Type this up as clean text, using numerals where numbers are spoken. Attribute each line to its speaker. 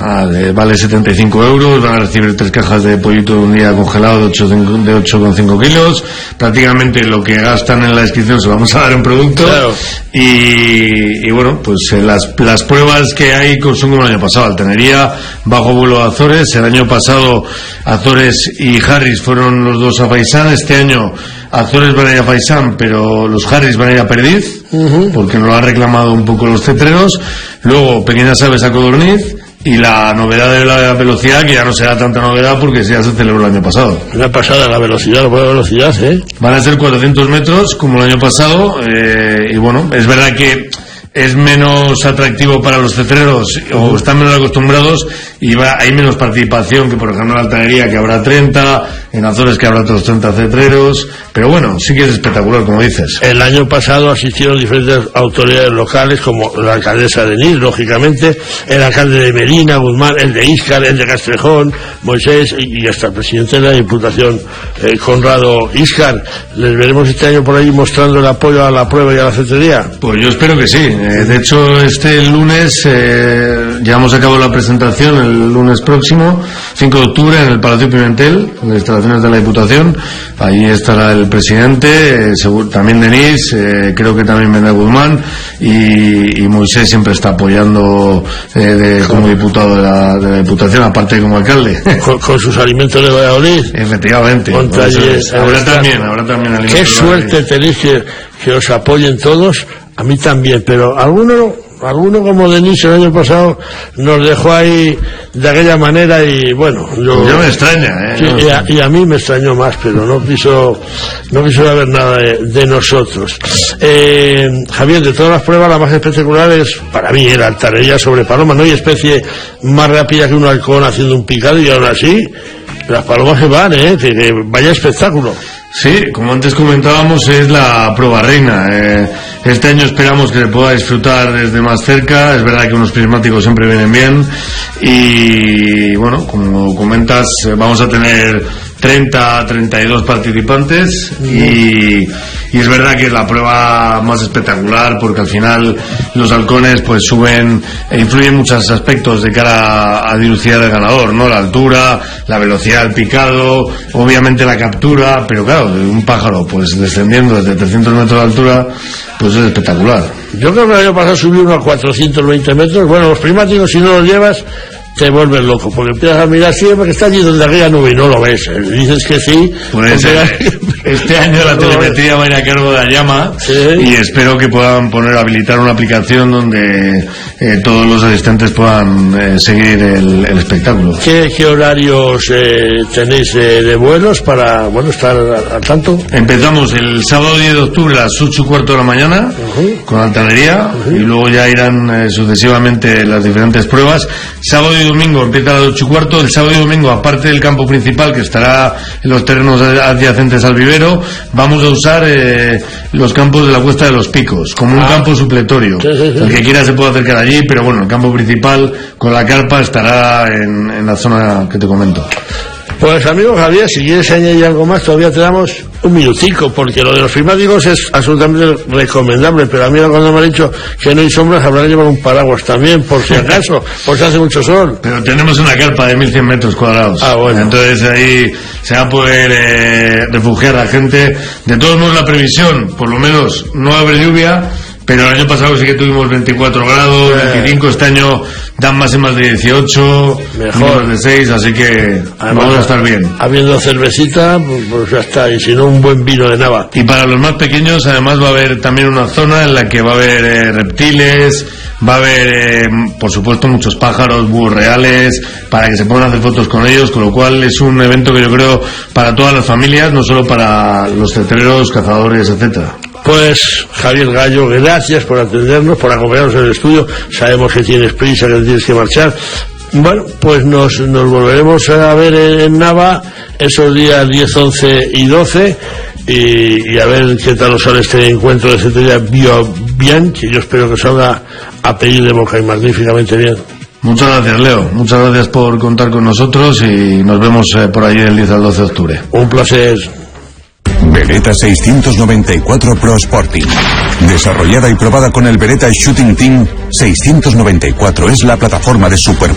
Speaker 1: vale 75 euros, van a recibir 3 cajas de pollito de un día congelado de 8,5 kilos, prácticamente lo que gastan en la inscripción se lo vamos a dar en producto.
Speaker 2: Claro.
Speaker 1: Y bueno, pues las pruebas que hay son como el año pasado. Altanería, bajo vuelo a Azores. El año pasado Azores y Harris fueron los dos a Faisán. Este año Azores van a ir a Faisán, pero los Harris van a ir a Perdiz, porque nos lo han reclamado un poco los cetreros. Luego Pequeñas Aves a Codorniz. Y la novedad de la velocidad, que ya no será tanta novedad porque ya se celebró el año pasado.
Speaker 2: La pasada, la velocidad, la buena velocidad,
Speaker 1: Van a ser 400 metros, como el año pasado, y bueno, es verdad que es menos atractivo para los cetreros, o están menos acostumbrados, y hay menos participación que, por ejemplo, en Altanería, que habrá 30, en Azores, que habrá otros 30 cetreros, pero bueno, sí que es espectacular, como dices.
Speaker 2: El año pasado asistieron diferentes autoridades locales, como la alcaldesa de Nís, lógicamente, el alcalde de Medina, Guzmán, el de Íscar, el de Castrejón, Moisés, y hasta el presidente de la Diputación, Conrado Íscar. ¿Les veremos este año por ahí mostrando el apoyo a la prueba y a la cetrería?
Speaker 1: Pues yo espero que sí. De hecho, este lunes llevamos a cabo la presentación, el lunes próximo, 5 de octubre, en el Palacio Pimentel, en las instalaciones de la Diputación. Ahí estará el presidente, también Denis, creo que también vendrá Guzmán, y Moisés siempre está apoyando como diputado de la Diputación, aparte de como alcalde.
Speaker 2: Con sus alimentos de Valladolid.
Speaker 1: Efectivamente. Habrá también alimentos.
Speaker 2: Qué suerte tenéis que os apoyen todos. A mí también, pero alguno como Denis el año pasado nos dejó ahí de aquella manera, y bueno,
Speaker 1: yo me extraña,
Speaker 2: sí, y a mí me extrañó más, pero no quiso saber nada de nosotros. Javier, de todas las pruebas, la más espectacular es, para mí, la altanería sobre paloma. No hay especie más rápida que un halcón haciendo un picado, y aún así las palomas se van, que vaya espectáculo.
Speaker 1: Sí, como antes comentábamos, es la prueba reina. Este año esperamos que se pueda disfrutar desde más cerca. Es verdad que unos prismáticos siempre vienen bien, y bueno, como comentas, vamos a tener 32 participantes, y es verdad que es la prueba más espectacular, porque al final los halcones pues suben e influyen muchos aspectos de cara a dilucidar el ganador, ¿no? La altura, la velocidad del picado, obviamente la captura, pero claro, de un pájaro pues descendiendo desde 300 metros de altura, pues es espectacular.
Speaker 2: Yo creo que el año pasado subió uno a 420 metros. Bueno, los prismáticos, si no los llevas, te vuelves loco, porque empiezas a mirar siempre que está allí donde aquella nube y no lo ves. Dices que sí.
Speaker 1: Pues este año la telemetría va a ir a cargo de la llama,
Speaker 2: sí.
Speaker 1: Y espero que puedan habilitar una aplicación donde todos los asistentes puedan seguir el espectáculo.
Speaker 2: ¿Qué horarios tenéis de vuelos para estar al tanto?
Speaker 1: Empezamos el sábado 10 de octubre a las 8:15 de la mañana, con Altanería, y luego ya irán sucesivamente las diferentes pruebas. Sábado y domingo empieza a las 8:15. El sábado y domingo, aparte del campo principal, que estará en los terrenos adyacentes al vivero, vamos a usar los campos de la Cuesta de los Picos como un campo supletorio.
Speaker 2: Sí.
Speaker 1: El que quiera se puede acercar allí, pero bueno, el campo principal con la carpa estará en la zona que te comento.
Speaker 2: Pues amigo Javier, si quieres añadir algo más, todavía te damos un minutico, porque lo de los prismáticos es absolutamente recomendable, pero a mí cuando me han dicho que no hay sombras, habrá que llevar un paraguas también, por si acaso, por si hace mucho sol.
Speaker 1: Pero tenemos una carpa de 1100 metros cuadrados.
Speaker 2: Bueno.
Speaker 1: Entonces ahí se va a poder refugiar a la gente. De todos modos, la previsión, por lo menos, no va a haber lluvia, pero el año pasado sí que tuvimos 24 grados, 25, este año dan máximas de 18,
Speaker 2: mejor
Speaker 1: de 6, así que además, vamos a estar bien.
Speaker 2: Habiendo cervecita, pues ya está, y si no, un buen vino de Nava.
Speaker 1: Y para los más pequeños, además, va a haber también una zona en la que va a haber reptiles, va a haber, por supuesto, muchos pájaros, búhos reales, para que se puedan hacer fotos con ellos, con lo cual es un evento que yo creo para todas las familias, no solo para los cetreros, cazadores, etcétera.
Speaker 2: Pues Javier Gallo, gracias por atendernos, por acompañarnos en el estudio. Sabemos que tienes prisa, que tienes que marchar. Bueno, pues nos volveremos a ver en Nava esos días 10, 11 y 12, y a ver qué tal nos sale este encuentro de cetrería bien, que yo espero que salga a pedir de boca y magníficamente bien.
Speaker 1: Muchas gracias, Leo. Muchas gracias por contar con nosotros, y nos vemos por allí el 10 al 12 de octubre.
Speaker 2: Un placer.
Speaker 3: Beretta 694 Pro Sporting. Desarrollada y probada con el Beretta Shooting Team, 694 es la plataforma de super